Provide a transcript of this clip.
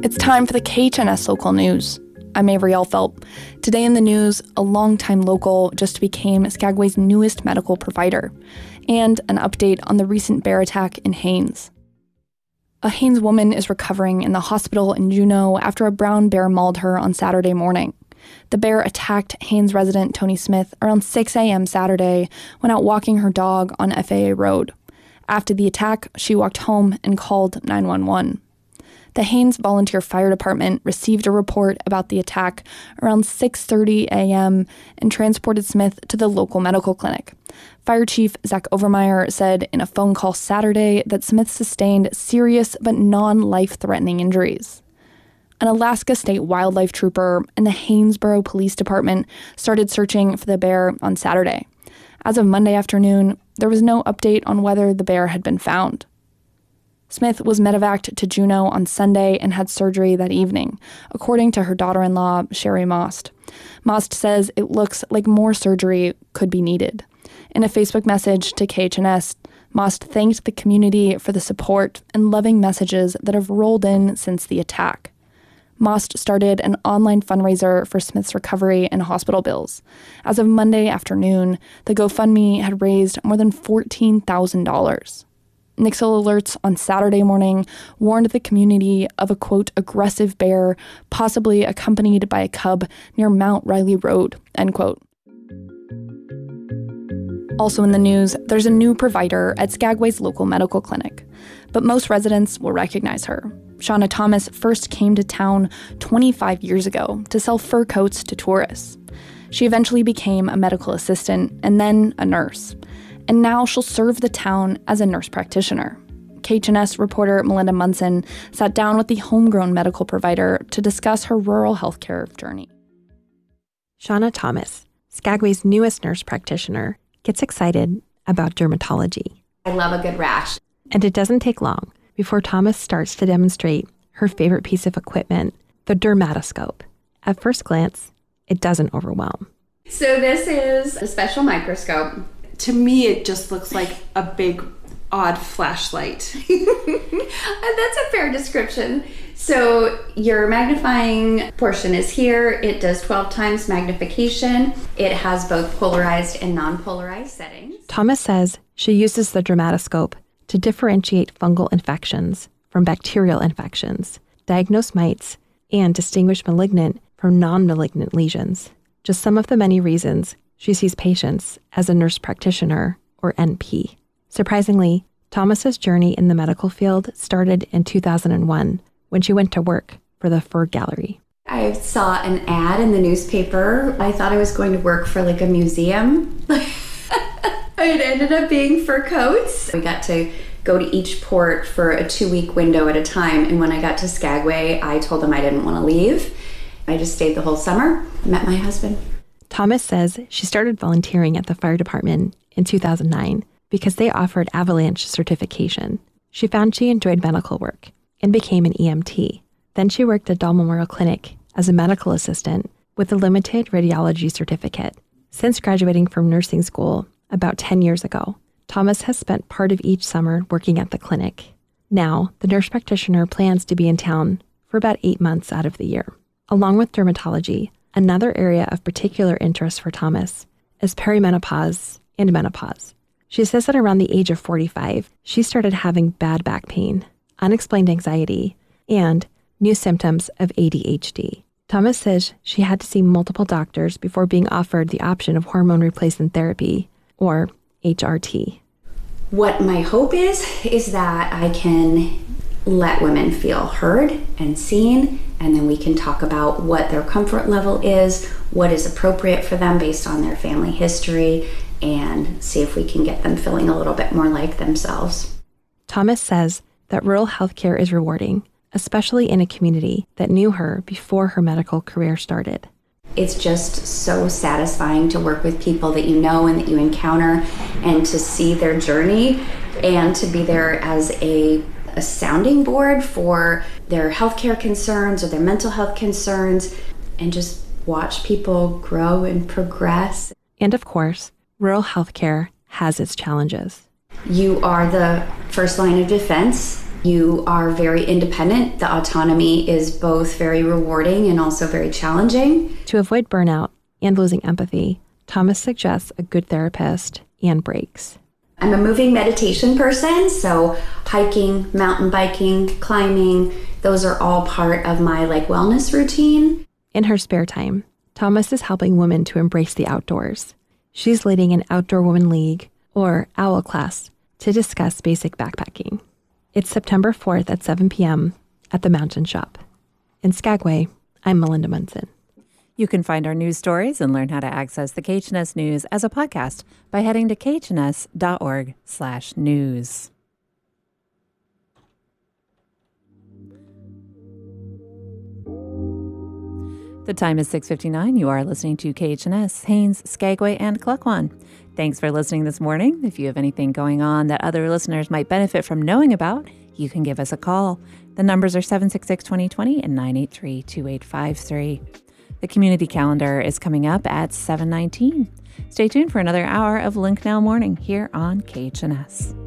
It's time for the KHNS local news. I'm Avery Alfelt. Today in the news, a longtime local just became Skagway's newest medical provider, and an update on the recent bear attack in Haines. A Haines woman is recovering in the hospital in Juneau after a brown bear mauled her on Saturday morning. The bear attacked Haines resident Tony Smith around 6 a.m. Saturday when out walking her dog on FAA Road. After the attack, she walked home and called 911. The Haines Volunteer Fire Department received a report about the attack around 6:30 a.m. and transported Smith to the local medical clinic. Fire Chief Zach Overmeyer said in a phone call Saturday that Smith sustained serious but non-life-threatening injuries. An Alaska State Wildlife Trooper and the Haynesboro Police Department started searching for the bear on Saturday. As of Monday afternoon, there was no update on whether the bear had been found. Smith was medevaced to Juneau on Sunday and had surgery that evening, according to her daughter-in-law, Sherry Most. Most says it looks like more surgery could be needed. In a Facebook message to KHNS, Most thanked the community for the support and loving messages that have rolled in since the attack. Most started an online fundraiser for Smith's recovery and hospital bills. As of Monday afternoon, the GoFundMe had raised more than $14,000. Nixle alerts on Saturday morning warned the community of a, quote, aggressive bear, possibly accompanied by a cub near Mount Riley Road, end quote. Also in the news, there's a new provider at Skagway's local medical clinic, but most residents will recognize her. Shauna Thomas first came to town 25 years ago to sell fur coats to tourists. She eventually became a medical assistant and then a nurse. And now she'll serve the town as a nurse practitioner. KHNS reporter Melinda Munson sat down with the homegrown medical provider to discuss her rural healthcare journey. Shauna Thomas, Skagway's newest nurse practitioner, gets excited about dermatology. I love a good rash. And it doesn't take long before Thomas starts to demonstrate her favorite piece of equipment, the dermatoscope. At first glance, it doesn't overwhelm. So this is a special microscope. To me, it just looks like a big, odd flashlight. That's a fair description. So your magnifying portion is here. It does 12 times magnification. It has both polarized and non-polarized settings. Thomas says she uses the dermatoscope to differentiate fungal infections from bacterial infections, diagnose mites, and distinguish malignant from non-malignant lesions. Just some of the many reasons she sees patients as a nurse practitioner, or NP. Surprisingly, Thomas's journey in the medical field started in 2001 when she went to work for the Fur Gallery. I saw an ad in the newspaper. I thought I was going to work for like a museum. It ended up being fur coats. We got to go to each port for a 2-week window at a time. And when I got to Skagway, I told them I didn't want to leave. I just stayed the whole summer, met my husband. Thomas says she started volunteering at the fire department in 2009 because they offered avalanche certification. She found she enjoyed medical work and became an EMT. Then she worked at Dahl Memorial Clinic as a medical assistant with a limited radiology certificate. Since graduating from nursing school about 10 years ago, Thomas has spent part of each summer working at the clinic. Now, the nurse practitioner plans to be in town for about 8 months out of the year. Along with dermatology, another area of particular interest for Thomas is perimenopause and menopause. She says that around the age of 45, she started having bad back pain, unexplained anxiety, and new symptoms of ADHD. Thomas says she had to see multiple doctors before being offered the option of hormone replacement therapy, or HRT. What my hope is that I can let women feel heard and seen, and then we can talk about what their comfort level is, what is appropriate for them based on their family history, and see if we can get them feeling a little bit more like themselves. Thomas says that rural healthcare is rewarding, especially in a community that knew her before her medical career started. It's just so satisfying to work with people that you know and that you encounter, and to see their journey, and to be there as a sounding board for their healthcare concerns or their mental health concerns, and just watch people grow and progress. And of course, rural healthcare has its challenges. You are the first line of defense You are very independent. The autonomy is both very rewarding and also very challenging. To avoid burnout and losing empathy, Thomas suggests a good therapist and breaks. I'm a moving meditation person, so hiking, mountain biking, climbing, those are all part of my wellness routine. In her spare time, Thomas is helping women to embrace the outdoors. She's leading an Outdoor Women League, or OWL class, to discuss basic backpacking. It's September 4th at 7 p.m. at the Mountain Shop. In Skagway, I'm Melinda Munson. You can find our news stories and learn how to access the KHNS News as a podcast by heading to khns.org/news. The time is 6:59. You are listening to KHNS, Haines, Skagway, and Klukwan. Thanks for listening this morning. If you have anything going on that other listeners might benefit from knowing about, you can give us a call. The numbers are 766-2020 and 983-2853. The community calendar is coming up at 7:19. Stay tuned for another hour of Link Now Morning here on KHNS.